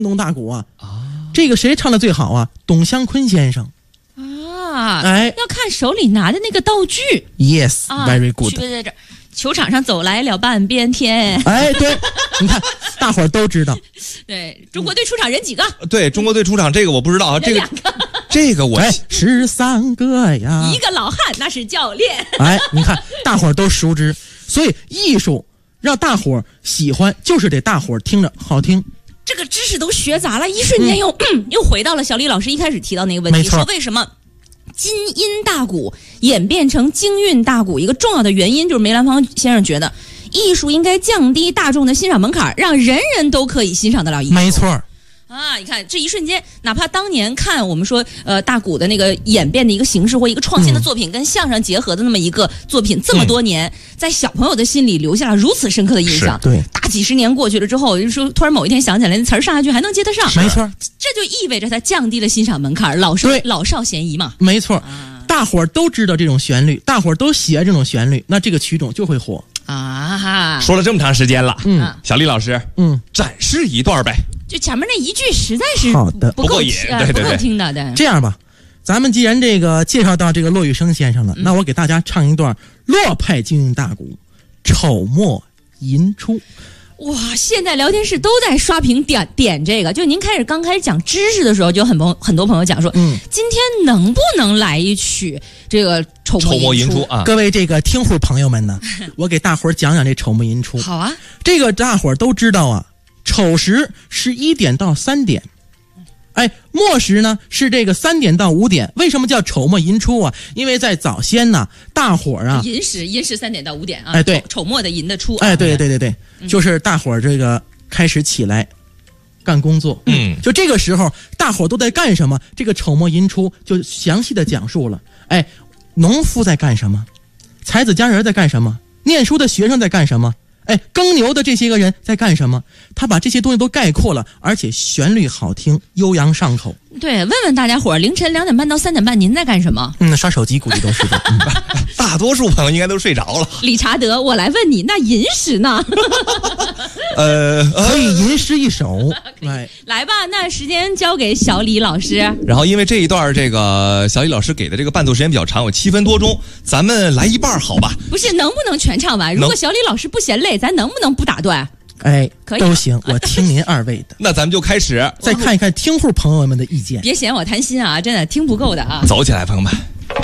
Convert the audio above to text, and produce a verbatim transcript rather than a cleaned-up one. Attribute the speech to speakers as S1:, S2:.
S1: 东大鼓啊，啊这个谁唱的最好啊？董湘坤先生。
S2: 啊，哎，要看手里拿的那个道具。
S1: Yes，
S2: 啊
S1: very good。
S2: 区别在这儿，球场上走来了半边天。
S1: 哎，对，你看，大伙儿都知道。
S2: 对，中国队出场人几个？
S3: 对，中国队出场这个我不知道啊，这个这个我
S1: 哎十三个呀，
S2: 一个老汉那是教练。
S1: 哎，你看，大伙儿都熟知，所以艺术让大伙儿喜欢，就是得大伙儿听着好听。
S2: 这个知识都学杂了，一瞬间又、嗯、又回到了小李老师一开始提到那个问题，说为什么金音大鼓演变成京韵大鼓，一个重要的原因就是梅兰芳先生觉得艺术应该降低大众的欣赏门槛，让人人都可以欣赏得了艺术。
S1: 没错。
S2: 啊，你看这一瞬间，哪怕当年看我们说呃大鼓的那个演变的一个形式或一个创新的作品，嗯、跟相声结合的那么一个作品，这么多年、嗯、在小朋友的心里留下了如此深刻的印象。
S1: 对，
S2: 大几十年过去了之后，就说突然某一天想起来，那词儿上下去还能接得上。
S1: 没错，
S2: 这就意味着它降低了欣赏门槛，老少老少咸宜嘛。
S1: 没错，啊、大伙儿都知道这种旋律，大伙儿都喜爱这种旋律，那这个曲种就会火
S2: 啊哈。
S3: 说了这么长时间了，
S1: 嗯，
S3: 小李老师，
S1: 嗯，
S3: 展示一段呗。
S2: 就前面那一句实在是
S1: 好的
S2: 不够
S3: 瘾，对对对，
S2: 不够听的。对，
S1: 这样吧，咱们既然这个介绍到这个骆玉笙先生了，嗯、那我给大家唱一段骆派京韵大鼓《丑墨吟出》。
S2: 哇，现在聊天室都在刷屏点点这个，就您开始刚开始讲知识的时候，就很朋很多朋友讲说，嗯，今天能不能来一曲这个丑墨吟出
S3: 啊？
S1: 各位这个听户朋友们呢，我给大伙儿讲讲这丑墨吟出。
S2: 好啊，
S1: 这个大伙儿都知道啊。丑时是一点到三点，哎，末时呢是这个三点到五点。为什么叫丑墨吟出啊？因为在早先呢，大伙儿啊，
S2: 寅时寅时三点到五点啊，
S1: 哎对，
S2: 丑墨的寅的出，
S1: 哎对对对对，嗯、就是大伙儿这个开始起来干工作，
S3: 嗯，
S1: 就这个时候大伙儿都在干什么？这个丑墨吟出就详细的讲述了。哎，农夫在干什么？才子佳人在干什么？念书的学生在干什么？哎，耕牛的这些个人在干什么？他把这些东西都概括了，而且旋律好听，悠扬上口。
S2: 对，问问大家伙儿，凌晨两点半到三点半，您在干什么？
S1: 嗯，刷手机估计都是的。嗯、
S3: 大多数朋友应该都睡着了。
S2: 理查德，我来问你，那吟诗呢？
S3: 呃，
S1: 可以吟诗一首。
S2: 来，来吧，那时间交给小李老师。
S3: 然后，因为这一段这个小李老师给的这个伴奏时间比较长，有七分多钟，咱们来一半好吧？
S2: 不是，能不能全唱完？如果小李老师不嫌累，咱能不能不打断？
S1: 哎，
S2: 可以
S1: 都行，我听您二位的。
S3: 那咱们就开始，
S1: 再看一看听户朋友们的意见。
S2: 别嫌我贪心啊，真的听不够的啊！
S3: 走起来，朋友们。